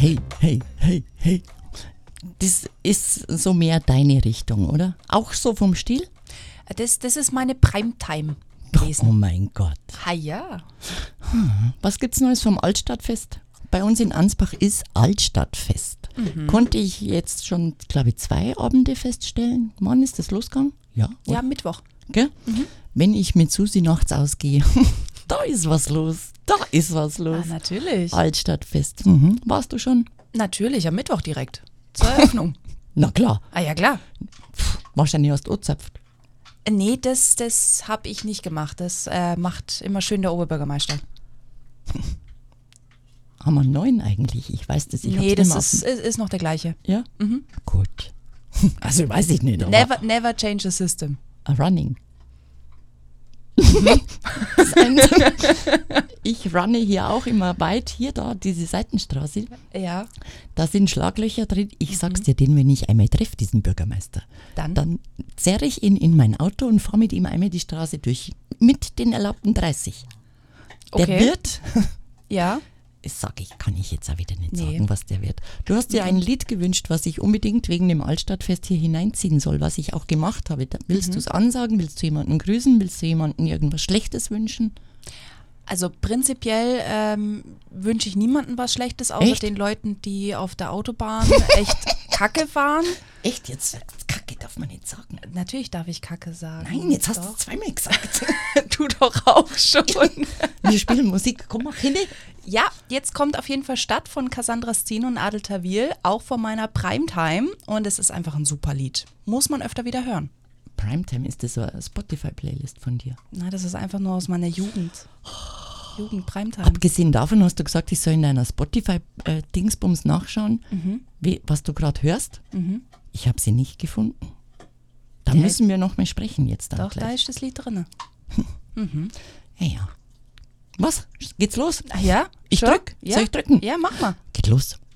Hey, hey, hey, hey. Das ist so mehr deine Richtung, oder? Auch so vom Stil? Das ist meine Primetime Oh gewesen. mein Gott. Ha ja. Was gibt's Neues vom Altstadtfest? Bei uns in Ansbach ist Altstadtfest. Konnte ich jetzt schon, glaube ich, 2 Abende feststellen. Wann ist das losgegangen? Ja, oder? Ja, Mittwoch. Gell? Wenn ich mit Susi nachts ausgehe, da ist was los. Da ist was los. Natürlich. Altstadtfest. Warst du schon? Natürlich, am Mittwoch direkt. Zur Eröffnung. Na klar. Ah ja, klar. Wahrscheinlich hast du gezapft. Nee, das habe ich nicht gemacht. Das macht immer schön der Oberbürgermeister. Haben wir einen neuen eigentlich? Ich weiß das. Ich Nee, hab's das nicht mehr ist noch der gleiche. Ja? Gut. Also weiß ich nicht. Aber Never change the system. Running. Das Einzige. Ich runne hier auch immer weit. Hier da, diese Seitenstraße. Ja, Da sind Schlaglöcher drin. Ich sag's dir, den, wenn ich einmal treffe, diesen Bürgermeister, dann? zerre ich ihn in mein Auto und fahre mit ihm einmal die Straße durch. Mit den erlaubten 30. Der Okay. wird, Ja. das sage ich, kann ich jetzt auch wieder nicht Nee. sagen, was der wird. Du hast dir ein Lied gewünscht, was ich unbedingt wegen dem Altstadtfest hier hineinziehen soll, was ich auch gemacht habe. Willst du es ansagen? Willst du jemanden grüßen? Willst du jemanden irgendwas Schlechtes wünschen? Also prinzipiell wünsche ich niemandem was Schlechtes, außer Echt? den Leuten, die auf der Autobahn echt Kacke fahren. Echt jetzt? Kacke darf man nicht sagen. Natürlich darf ich Kacke sagen. Nein, jetzt hast du Doch. es zweimal gesagt. Du doch auch schon. Wir spielen Musik. Komm mal hin. Ja, jetzt kommt auf jeden Fall Stadt von Cassandra Steen und Adel Tawil, auch von meiner Primetime. Und es ist einfach ein super Lied. Muss man öfter wieder hören. Primetime, ist das so eine Spotify-Playlist von dir? Na, das ist einfach nur aus meiner Jugend. Jugend Primetime. Abgesehen davon hast du gesagt, ich soll in deiner Spotify-Dingsbums nachschauen, was du gerade hörst. Ich habe sie nicht gefunden. Da Ja, müssen wir noch mal sprechen jetzt dann Doch, da gleich. ist das Lied drin. Ja. Was? Geht's los? Ah ja? Ich Schon? drück. Ja? Soll ich drücken? Ja, mach mal. Geht los.